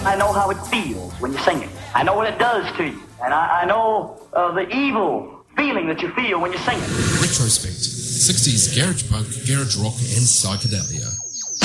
I know how it feels when you sing it. I know what it does to you. And I know the evil feeling that you feel when you sing it. Retrospect. 60s garage punk, garage rock and psychedelia.